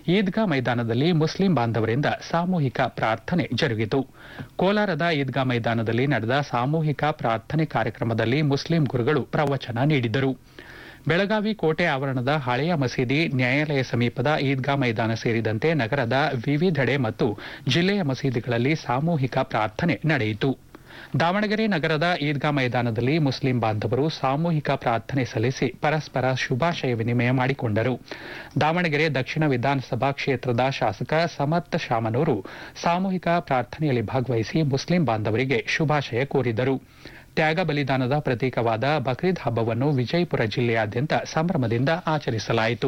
ಈದ್ಗಾ ಮೈದಾನದಲ್ಲಿ ಮುಸ್ಲಿಂ ಬಾಂಧವರಿಂದ ಸಾಮೂಹಿಕ ಪ್ರಾರ್ಥನೆ ಜರುಗಿತು. ಕೋಲಾರದ ಈದ್ಗಾ ಮೈದಾನದಲ್ಲಿ ನಡೆದ ಸಾಮೂಹಿಕ ಪ್ರಾರ್ಥನೆ ಕಾರ್ಯಕ್ರಮದಲ್ಲಿ ಮುಸ್ಲಿಂ ಗುರುಗಳು ಪ್ರವಚನ ನೀಡಿದರು. ಬೆಳಗಾವಿ ಕೋಟೆ ಆವರಣದ ಹಳೆಯ ಮಸೀದಿ, ನ್ಯಾಯಾಲಯ ಸಮೀಪದ ಈದ್ಗಾ ಮೈದಾನ ಸೇರಿದಂತೆ ನಗರದ ವಿವಿಧೆಡೆ ಮತ್ತು ಜಿಲ್ಲೆಯ ಮಸೀದಿಗಳಲ್ಲಿ ಸಾಮೂಹಿಕ ಪ್ರಾರ್ಥನೆ ನಡೆಯಿತು. ದಾವಣಗೆರೆ ನಗರದ ಈದ್ಗಾ ಮೈದಾನದಲ್ಲಿ ಮುಸ್ಲಿಂ ಬಾಂಧವರು ಸಾಮೂಹಿಕ ಪ್ರಾರ್ಥನೆ ಸಲ್ಲಿಸಿ ಪರಸ್ಪರ ಶುಭಾಶಯ ವಿನಿಮಯ ಮಾಡಿಕೊಂಡರು. ದಾವಣಗೆರೆ ದಕ್ಷಿಣ ವಿಧಾನಸಭಾ ಕ್ಷೇತ್ರದ ಶಾಸಕ ಸಮರ್ಥ ಶಾಮನೂರು ಸಾಮೂಹಿಕ ಪ್ರಾರ್ಥನೆಯಲ್ಲಿ ಭಾಗವಹಿಸಿ ಮುಸ್ಲಿಂ ಬಾಂಧವರಿಗೆ ಶುಭಾಶಯ ಕೋರಿದರು. ತ್ಯಾಗ ಬಲಿದಾನದ ಪ್ರತೀಕವಾದ ಬಕ್ರೀದ್ ಹಬ್ಬವನ್ನು ವಿಜಯಪುರ ಜಿಲ್ಲೆಯಾದ್ಯಂತ ಸಂಭ್ರಮದಿಂದ ಆಚರಿಸಲಾಯಿತು.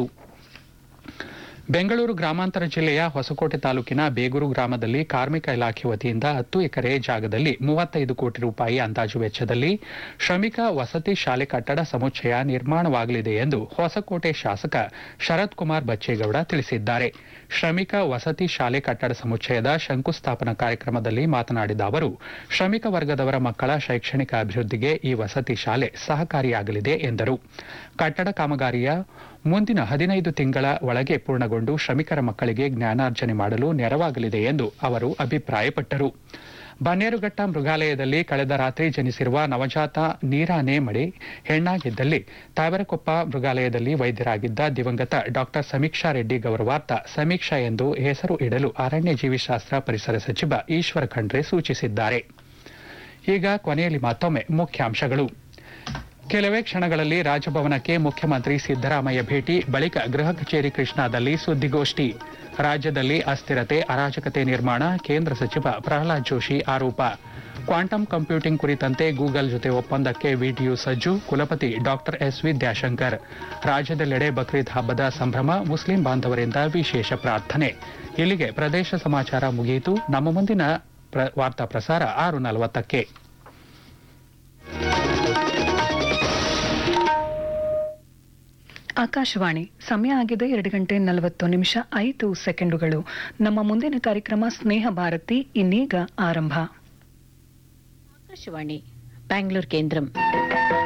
ಬೆಂಗಳೂರು ಗ್ರಾಮಾಂತರ ಜಿಲ್ಲೆಯ ಹೊಸಕೋಟೆ ತಾಲೂಕಿನ ಬೇಗೂರು ಗ್ರಾಮದಲ್ಲಿ ಕಾರ್ಮಿಕ ಇಲಾಖೆ ವತಿಯಿಂದ 10 ಎಕರೆ ಜಾಗದಲ್ಲಿ 35 ಕೋಟಿ ರೂಪಾಯಿ ಅಂದಾಜು ವೆಚ್ಚದಲ್ಲಿ ಶ್ರಮಿಕ ವಸತಿ ಶಾಲೆ ಕಟ್ಟಡ ಸಮುಚ್ಚಯ ನಿರ್ಮಾಣವಾಗಲಿದೆ ಎಂದು ಹೊಸಕೋಟೆ ಶಾಸಕ ಶರತ್ ಕುಮಾರ್ ಬಚ್ಚೇಗೌಡ ತಿಳಿಸಿದ್ದಾರೆ. ಶ್ರಮಿಕ ವಸತಿ ಶಾಲೆ ಕಟ್ಟಡ ಸಮುಚ್ಚಯದ ಶಂಕುಸ್ಥಾಪನಾ ಕಾರ್ಯಕ್ರಮದಲ್ಲಿ ಮಾತನಾಡಿದ ಅವರು, ಶ್ರಮಿಕ ವರ್ಗದವರ ಮಕ್ಕಳ ಶೈಕ್ಷಣಿಕ ಅಭಿವೃದ್ಧಿಗೆ ಈ ವಸತಿ ಶಾಲೆ ಸಹಕಾರಿಯಾಗಲಿದೆ ಎಂದರು. ಕಟ್ಟಡ ಕಾಮಗಾರಿಯ ಮುಂದಿನ 15 ತಿಂಗಳ ಒಳಗೆ ಪೂರ್ಣಗೊಂಡು ಶ್ರಮಿಕರ ಮಕ್ಕಳಿಗೆ ಜ್ಞಾನಾರ್ಜನೆ ಮಾಡಲು ನೆರವಾಗಲಿದೆ ಎಂದು ಅವರು ಅಭಿಪ್ರಾಯಪಟ್ಟರು. ಬನ್ನೇರುಘಟ್ಟ ಮೃಗಾಲಯದಲ್ಲಿ ಕಳೆದ ರಾತ್ರಿ ಜನಿಸಿರುವ ನವಜಾತ ನೀರಾನೆ ಮಡಿ ಹೆಣ್ಣಾಗಿದ್ದಲ್ಲಿ ತಾವರೆಕೊಪ್ಪ ಮೃಗಾಲಯದಲ್ಲಿ ವೈದ್ಯರಾಗಿದ್ದ ದಿವಂಗತ ಡಾ ಸಮೀಕ್ಷಾ ರೆಡ್ಡಿ ಗೌರವಾರ್ಥ ಸಮೀಕ್ಷಾ ಎಂದು ಹೆಸರು ಇಡಲು ಅರಣ್ಯ ಜೀವಿಶಾಸ್ತ್ರ ಪರಿಸರ ಸಚಿವ ಈಶ್ವರ ಖಂಡ್ರೆ ಸೂಚಿಸಿದ್ದಾರೆ. ಈಗ ಕೊನೆಯಲ್ಲಿ ಮತ್ತೊಮ್ಮೆ ಮುಖ್ಯಾಂಶಗಳು. ಕೆಲವೇ ಕ್ಷಣಗಳಲ್ಲಿ ರಾಜಭವನಕ್ಕೆ ಮುಖ್ಯಮಂತ್ರಿ ಸಿದ್ದರಾಮಯ್ಯ ಭೇಟಿ, ಬಳಿಕ ಗೃಹ ಕಚೇರಿ ಕೃಷ್ಣಾದಲ್ಲಿ ಸುದ್ದಿಗೋಷ್ಠಿ. ರಾಜ್ಯದಲ್ಲಿ ಅಸ್ಥಿರತೆ, ಅರಾಜಕತೆ ನಿರ್ಮಾಣ, ಕೇಂದ್ರ ಸಚಿವ ಪ್ರಹ್ಲಾದ್ ಜೋಶಿ ಆರೋಪ. ಕ್ವಾಂಟಮ್ ಕಂಪ್ಯೂಟಿಂಗ್ ಕುರಿತಂತೆ ಗೂಗಲ್ ಜೊತೆ ಒಪ್ಪಂದಕ್ಕೆ ವಿಟಿಯು ಸಜ್ಜು, ಕುಲಪತಿ ಡಾ ಎಸ್ ವಿದ್ಯಾಶಂಕರ್. ರಾಜ್ಯದೆಲ್ಲೆಡೆ ಬಕ್ರೀದ್ ಹಬ್ಬದ ಸಂಭ್ರಮ, ಮುಸ್ಲಿಂ ಬಾಂಧವರಿಂದ ವಿಶೇಷ ಪ್ರಾರ್ಥನೆ. ಇಲ್ಲಿಗೆ ಪ್ರದೇಶ ಸಮಾಚಾರ ಮುಗಿಯಿತು. ನಮ್ಮ ಮುಂದಿನ ವಾರ್ತಾ ಪ್ರಸಾರ 6:40ಕ್ಕೆ. ಆಕಾಶವಾಣಿ, ಸಮಯ ಆಗಿದೆ 2:40 ನಮ್ಮ ಮುಂದಿನ ಕಾರ್ಯಕ್ರಮ ಸ್ನೇಹ ಭಾರತಿ ಇನ್ನೀಗ ಆರಂಭ. ಆಕಾಶವಾಣಿ ಬೆಂಗಳೂರು ಕೇಂದ್ರಂ.